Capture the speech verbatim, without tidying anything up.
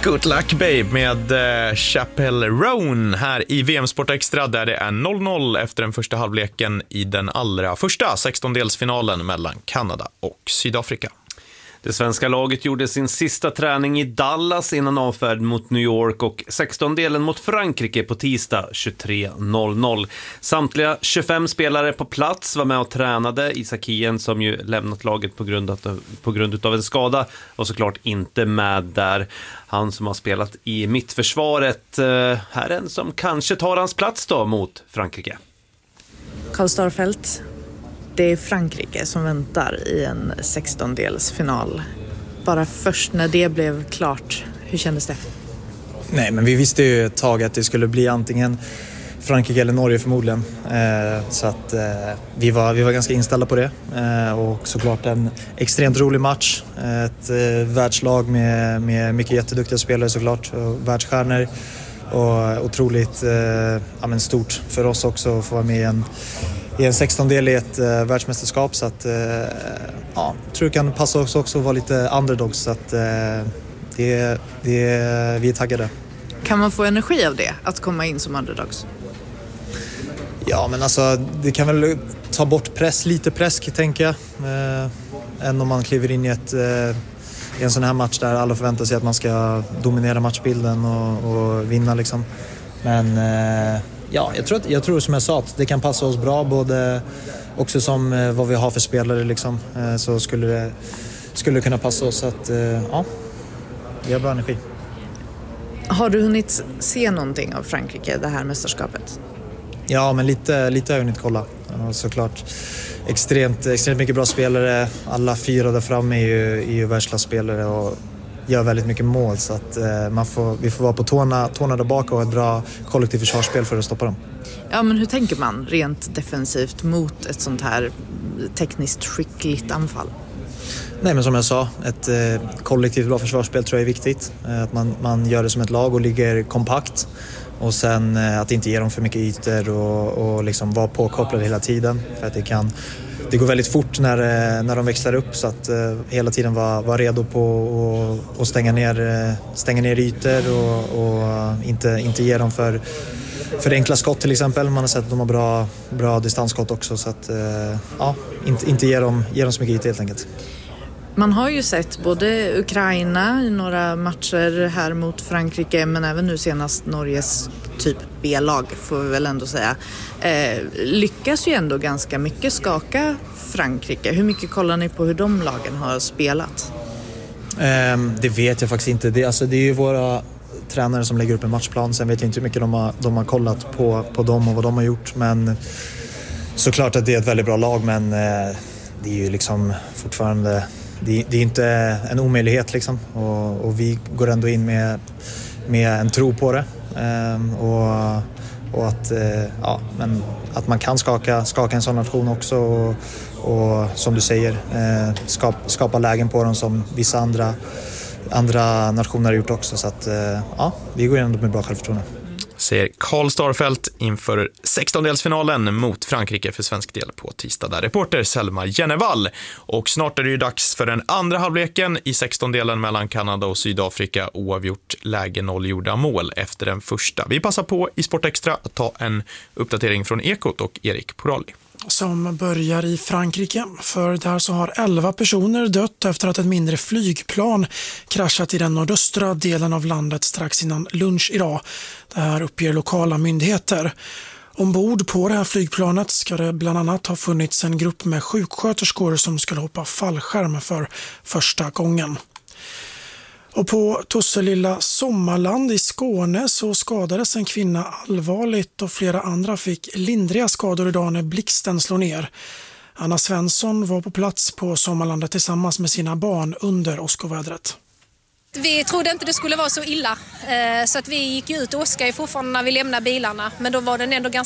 Good luck babe med uh, Chapel Roan här i V M Sport Extra, där det är noll noll efter den första halvleken i den allra första sextondelsfinalen mellan Kanada och Sydafrika. Det svenska laget gjorde sin sista träning i Dallas innan avfärd mot New York och sextondelen mot Frankrike på tisdag tjugotre noll noll. Samtliga tjugofem spelare på plats var med och tränade. Isak Hien, som ju lämnat laget på grund av, på grund av en skada, och såklart inte med där. Han som har spelat i mittförsvaret, eh, här är en som kanske tar hans plats då mot Frankrike. Karl Starfelt. Det är Frankrike som väntar i en sextondelsfinal. Bara först när det blev klart, hur kändes det? Nej, men vi visste ju ett tag att det skulle bli antingen Frankrike eller Norge förmodligen. Eh, så att eh, vi, var, vi var ganska inställda på det. Eh, och såklart en extremt rolig match. Ett eh, världslag med, med mycket jätteduktiga spelare såklart. Och världsstjärnor. Och otroligt eh, ja, men stort för oss också att få vara med i en i en sextondel i ett uh, världsmästerskap, så att uh, ja, tror det kan passa oss också att vara lite underdogs, så att uh, det, det, vi är taggade. Kan man få energi av det, att komma in som underdogs? Ja, men alltså det kan väl ta bort press, lite press tänker jag, uh, än om man kliver in i, ett, uh, i en sån här match där alla förväntar sig att man ska dominera matchbilden och, och vinna liksom. Men uh, ja, jag tror, att, jag tror som jag sa att det kan passa oss bra, både också som eh, vad vi har för spelare liksom, eh, så skulle det, skulle det kunna passa oss att eh, ja, vi har bra energi. Har du hunnit se någonting av Frankrike, det här mästerskapet? Ja, men lite, lite har jag hunnit kolla. Ja, såklart extremt, extremt mycket bra spelare. Alla fyra där framme är ju, är ju världsklasspelare och gör väldigt mycket mål, så att eh, man får, vi får vara på tårna, tårna där bak och ha ett bra kollektivt försvarsspel för att stoppa dem. Ja, men hur tänker man rent defensivt mot ett sånt här tekniskt skickligt anfall? Nej, men som jag sa, ett eh, kollektivt bra försvarsspel tror jag är viktigt. Eh, att man, man gör det som ett lag och ligger kompakt. Och sen eh, att inte ge dem för mycket ytor och, och liksom vara påkopplade hela tiden. För att det kan... Det går väldigt fort när, när de växlar upp, så att uh, hela tiden vara var redo på att stänga ner, uh, stänga ner ytor och, och uh, inte, inte ge dem för, för enkla skott till exempel. Man har sett att de har bra, bra distansskott också, så att uh, ja, inte, inte ge, dem, ge dem så mycket ytor helt enkelt. Man har ju sett både Ukraina i några matcher här mot Frankrike, men även nu senast Norges typ B-lag får vi väl ändå säga. Eh, lyckas ju ändå ganska mycket skaka Frankrike. Hur mycket kollar ni på hur de lagen har spelat? Eh, det vet jag faktiskt inte. Det, alltså, det är ju våra tränare som lägger upp en matchplan. Sen vet jag inte hur mycket de har, de har kollat på, på dem och vad de har gjort. Men såklart att det är ett väldigt bra lag, men eh, det är ju liksom fortfarande... Det, det är inte en omöjlighet liksom, och, och vi går ändå in med, med en tro på det, ehm, och, och att, eh, ja, men att man kan skaka, skaka en sån nation också och, och som du säger eh, skap, skapa lägen på dem som vissa andra, andra nationer har gjort också, så att eh, ja, vi går ändå med bra självförtroende. Säger Karl Starfelt inför sextondelsfinalen mot Frankrike för svensk del på tisdag, där reporter Selma Jennevall. Och snart är det ju dags för den andra halvleken i sextondelen mellan Kanada och Sydafrika, oavgjort läge noll gjorda mål efter den första. Vi passar på i Sport Extra att ta en uppdatering från Ekot och Erik Porali. Som börjar i Frankrike, för där så har elva personer dött efter att ett mindre flygplan kraschat i den nordöstra delen av landet strax innan lunch idag. Det här uppger lokala myndigheter. Ombord på det här flygplanet ska det bland annat ha funnits en grupp med sjuksköterskor som skulle hoppa fallskärm för första gången. Och på Tosselilla Sommarland i Skåne så skadades en kvinna allvarligt och flera andra fick lindriga skador idag när blixten slår ner. Anna Svensson var på plats på Sommarlandet tillsammans med sina barn under åskovädret. Vi trodde inte det skulle vara så illa, så att vi gick ut och åskade fortfarande när vi lämnade bilarna, men då var den ändå ganska